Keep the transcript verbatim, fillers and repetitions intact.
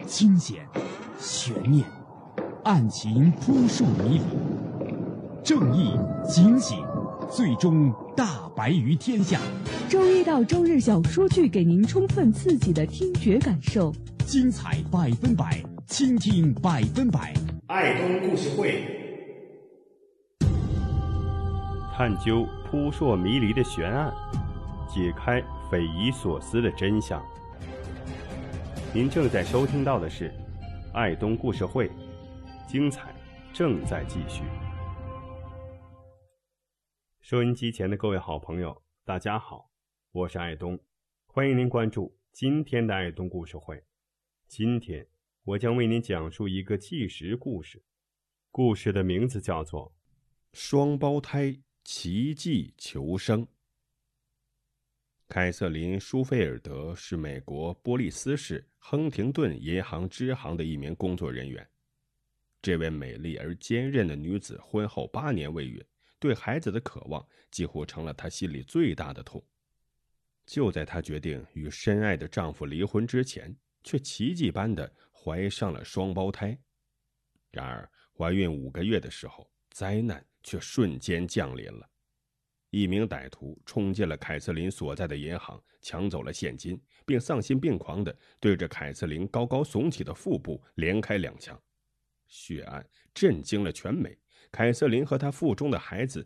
惊险、悬念、案情扑朔迷离，正义、警醒，最终大白于天下。 周一到周日小说剧，给您充分刺激的听觉感受， 精彩百分百，倾听百分百。 爱东故事会， 探究扑朔迷离的悬案，解开匪夷所思的真相。您正在收听到的是爱东故事会，精彩正在继续。收音机前的各位好朋友，大家好，我是爱东，欢迎您关注今天的爱东故事会。今天我将为您讲述一个纪实故事，故事的名字叫做双胞胎奇迹求生。凯瑟琳·舒菲尔德是美国波利斯市亨廷顿银行支行的一名工作人员。这位美丽而坚韧的女子婚后八年未孕，对孩子的渴望几乎成了她心里最大的痛。就在她决定与深爱的丈夫离婚之前，却奇迹般地怀上了双胞胎。然而怀孕五个月的时候，灾难却瞬间降临了。一名歹徒冲进了凯瑟琳所在的银行，抢走了现金，并丧心病狂地对着凯瑟琳高高耸起的腹部连开两枪。血案震惊了全美，凯瑟琳和她腹中的孩子